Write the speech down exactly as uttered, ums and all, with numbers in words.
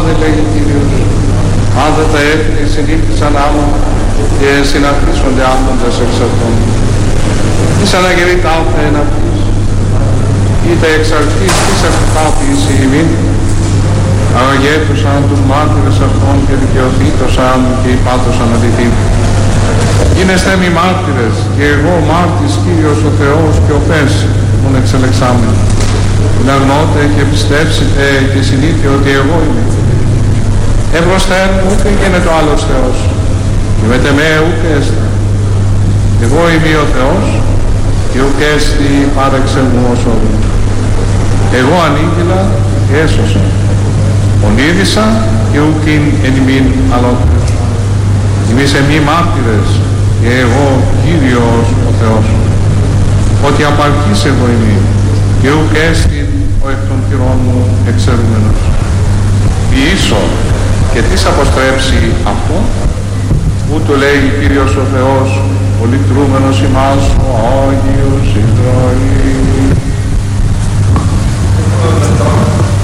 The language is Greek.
δε λέγει Κύριος, αν δεν τα έφυγε συνήθισαν άμμο και συναντήσονται άπτοντες εξ αυτών. Εις αναγερή τάφα εναυτής, είτε εξ αρχής της αυτοτάφης ημίν, αγαγέτωσαν τους μάρτυρες αυτών και δικαιωθήτωσαν και υπάτωσαν αδειθήν. Γίνεστε μη μάρτυρες, και εγώ μάρτης Κύριος ο Θεός και ο πες μον εξελεξάμενο. Την αγνώτε και πιστέψετε και συνείτε ότι εγώ είμαι. Ευρωστέν ούτε γίνεται ο άλλος Θεός, και με τεμέ ούτε έστα. Εγώ είμαι ο Θεός, και ουκ έστι πάρεξε μου ως όδου. Εγώ ανήγγειλα και έσωσα. Ονείδησα και ουκ εν ημίν αλότερος. Εμείς εμείς μάρτυρες, και εγώ Κύριος ο Θεός, ότι απαρκής εγώ είμαι, και ουκ έστιν ο εκ των χειρών μου εξαιρούμενος. Ποιήσω και τις αποστρέψει αυτό, ούτω λέει Κύριος ο Θεός, ο λυτρούμενος ημάς, ο Άγιος